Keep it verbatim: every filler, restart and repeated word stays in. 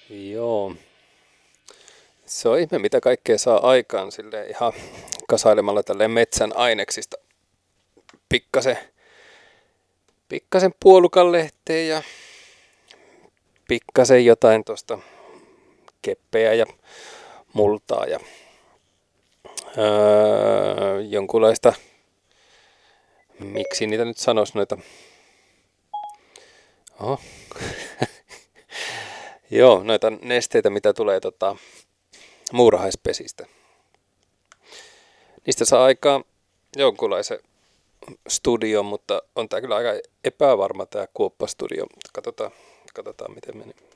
Joo. Se on ihme, mitä kaikkea saa aikaan sille ihan kasailemalla tälleen metsän aineksista. Pikkasen, pikkasen puolukanlehteen ja pikkasen jotain tuosta keppejä ja multaa ja öö, jonkunlaista, miksi niitä nyt sanoisi noita. Oho. Joo, noita nesteitä, mitä tulee tota, muurahaispesistä. Niistä saa aikaan jonkunlaisen studion, mutta on tää kyllä aika epävarma tää kuoppastudio. Katsotaan, katsotaan miten meni.